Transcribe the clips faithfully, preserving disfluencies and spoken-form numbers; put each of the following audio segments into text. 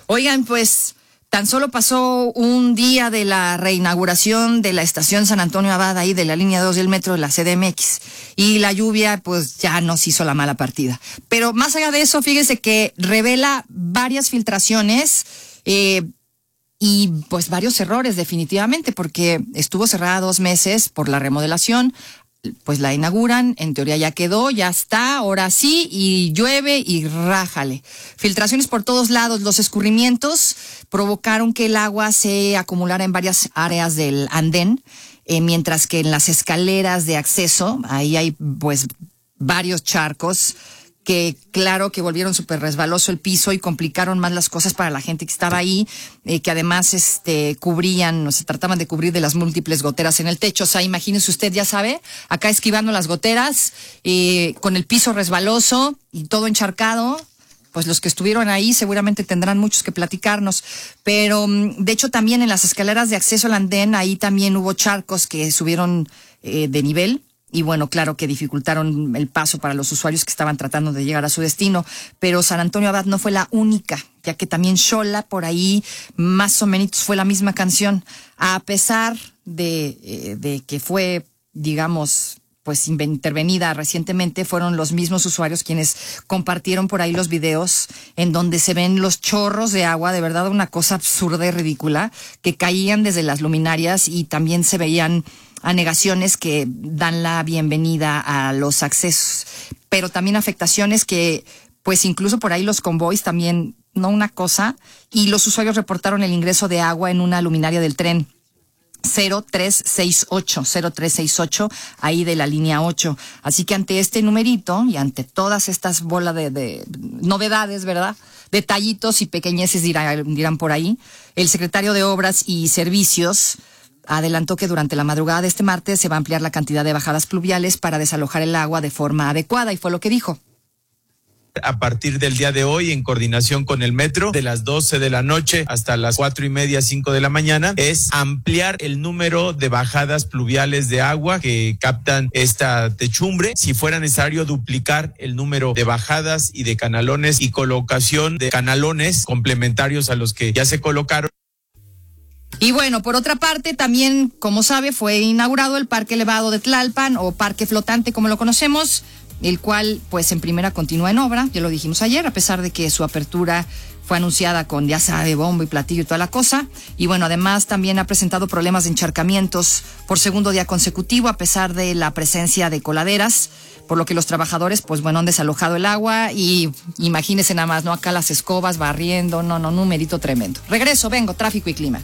Oigan, pues tan solo pasó un día de la reinauguración de la estación San Antonio Abad, ahí de la línea dos del metro de la C D M X. Y la lluvia, pues ya nos hizo la mala partida. Pero más allá de eso, fíjese que revela varias filtraciones eh, y pues varios errores definitivamente, porque estuvo cerrada dos meses por la remodelación. Pues la inauguran, en teoría ya quedó, ya está, ahora sí, y llueve y rájale. Filtraciones por todos lados, los escurrimientos provocaron que el agua se acumulara en varias áreas del andén, eh, mientras que en las escaleras de acceso, ahí hay pues varios charcos, que claro que volvieron súper resbaloso el piso y complicaron más las cosas para la gente que estaba ahí, eh, que además este cubrían, o se trataban de cubrir de las múltiples goteras en el techo. O sea, imagínese usted, ya sabe, acá esquivando las goteras, eh, con el piso resbaloso y todo encharcado. Pues los que estuvieron ahí seguramente tendrán muchos que platicarnos. Pero, de hecho, también en las escaleras de acceso al andén, ahí también hubo charcos que subieron eh, de nivel. Y bueno, claro que dificultaron el paso para los usuarios que estaban tratando de llegar a su destino. Pero San Antonio Abad no fue la única, ya que también Xola por ahí más o menos fue la misma canción. A pesar de, eh, de que fue, digamos, pues intervenida recientemente, fueron los mismos usuarios quienes compartieron por ahí los videos en donde se ven los chorros de agua, de verdad una cosa absurda y ridícula, que caían desde las luminarias y también se veían anegaciones que dan la bienvenida a los accesos, pero también afectaciones que, pues incluso por ahí los convoys también, no una cosa, y los usuarios reportaron el ingreso de agua en una luminaria del tren cero tres seis ocho, cero tres seis ocho, ahí de la línea ocho. Así que ante este numerito y ante todas estas bolas de, de novedades, ¿verdad?, detallitos y pequeñeces dirán, dirán por ahí, el secretario de Obras y Servicios adelantó que durante la madrugada de este martes se va a ampliar la cantidad de bajadas pluviales para desalojar el agua de forma adecuada, y fue lo que dijo. A partir del día de hoy, en coordinación con el metro, de las doce de la noche hasta las cuatro y media, cinco de la mañana, es ampliar el número de bajadas pluviales de agua que captan esta techumbre. Si fuera necesario, duplicar el número de bajadas y de canalones y colocación de canalones complementarios a los que ya se colocaron. Y bueno, por otra parte, también, como sabe, fue inaugurado el Parque Elevado de Tlalpan, o Parque Flotante como lo conocemos, el cual pues en primera continúa en obra, ya lo dijimos ayer, a pesar de que su apertura fue anunciada con, ya sabe, bombo y platillo y toda la cosa. Y bueno, además también ha presentado problemas de encharcamientos por segundo día consecutivo, a pesar de la presencia de coladeras, por lo que los trabajadores, pues bueno, han desalojado el agua y imagínense nada más, ¿no? Acá las escobas barriendo, no, no, numerito tremendo. Regreso, vengo, tráfico y clima.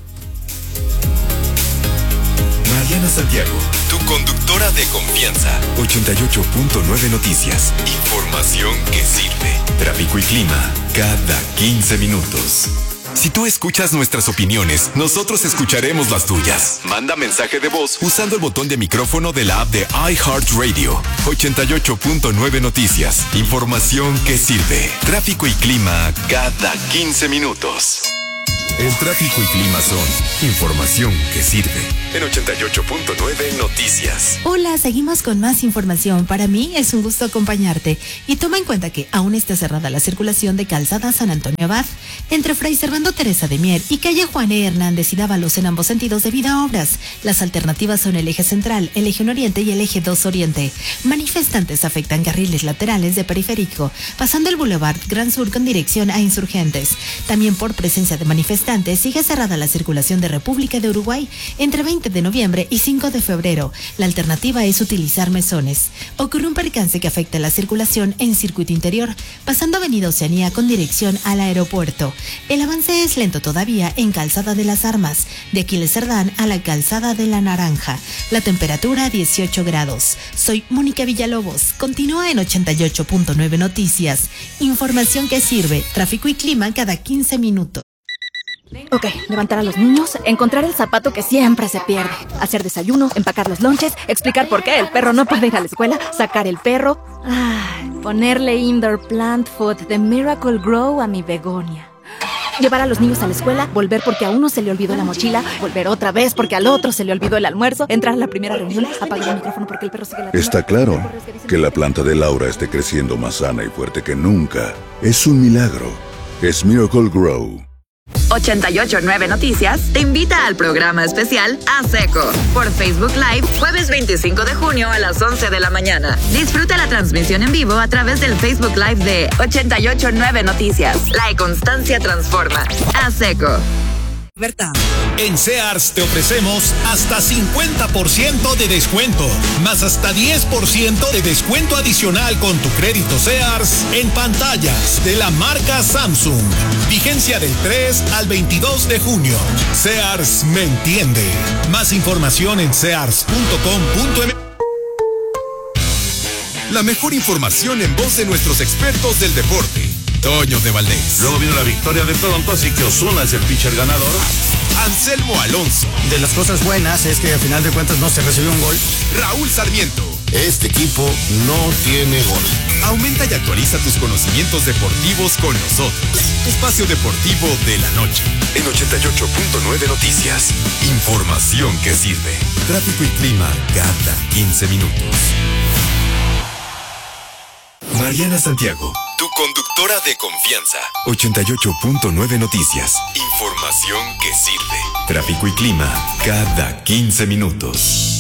Mariana Santiago, tu conductora de confianza. ochenta y ocho punto nueve Noticias. Información que sirve. Tráfico y clima cada quince minutos. Si tú escuchas nuestras opiniones, nosotros escucharemos las tuyas. Manda mensaje de voz usando el botón de micrófono de la app de iHeartRadio. ochenta y ocho punto nueve Noticias. Información que sirve. Tráfico y clima cada quince minutos. El tráfico y clima son información que sirve. En ochenta y ocho punto nueve Noticias. Hola, seguimos con más información. Para mí es un gusto acompañarte. Y toma en cuenta que aún está cerrada la circulación de Calzada San Antonio Abad entre Fray Servando Teresa de Mier y calle Juan E. Hernández y Dávalos en ambos sentidos debido a obras. Las alternativas son el eje central, el eje oriente y el eje dos oriente. Manifestantes afectan carriles laterales de periférico, pasando el Boulevard Gran Sur con dirección a Insurgentes. También por presencia de manifestantes sigue cerrada la circulación de República de Uruguay entre veinte de noviembre y cinco de febrero. La alternativa es utilizar mesones. Ocurre un percance que afecta la circulación en circuito interior, pasando Avenida Oceanía con dirección al aeropuerto. El avance es lento todavía en Calzada de las Armas, de Aquiles Cerdán a la Calzada de la Naranja. La temperatura dieciocho grados. Soy Mónica Villalobos. Continúa en ochenta y ocho punto nueve Noticias. Información que sirve. Tráfico y clima cada quince minutos. Ok, levantar a los niños, encontrar el zapato que siempre se pierde, hacer desayuno, empacar los lonches, explicar por qué el perro no puede ir a la escuela, sacar el perro, ay, ponerle indoor plant food de Miracle Grow a mi begonia. Llevar a los niños a la escuela, volver porque a uno se le olvidó la mochila, volver otra vez porque al otro se le olvidó el almuerzo, entrar a la primera reunión, apagar el micrófono porque el perro sigue la... Está claro que la planta de Laura esté creciendo más sana y fuerte que nunca. Es un milagro. Es Miracle Grow. ochenta y ocho punto nueve Noticias te invita al programa especial A Seco por Facebook Live, jueves veinticinco de junio a las once de la mañana. Disfruta la transmisión en vivo a través del Facebook Live de ochenta y ocho punto nueve Noticias. La constancia transforma. A Seco. ¿Verdad? En Sears te ofrecemos hasta cincuenta por ciento de descuento, más hasta diez por ciento de descuento adicional con tu crédito Sears en pantallas de la marca Samsung. Vigencia del tres al veintidós de junio. Sears me entiende. Más información en sears punto com punto m x. La mejor información en voz de nuestros expertos del deporte. Toño de Valdés. Luego vino la victoria de Toronto, así que Ozuna es el pitcher ganador. Anselmo Alonso. De las cosas buenas es que al final de cuentas no se recibió un gol. Raúl Sarmiento. Este equipo no tiene gol. Aumenta y actualiza tus conocimientos deportivos con nosotros. Espacio Deportivo de la Noche. En ochenta y ocho punto nueve Noticias. Información que sirve. Tráfico y clima cada quince minutos. Mariana Santiago, tu conductora de confianza. ochenta y ocho punto nueve Noticias. Información que sirve. Tráfico y clima cada quince minutos.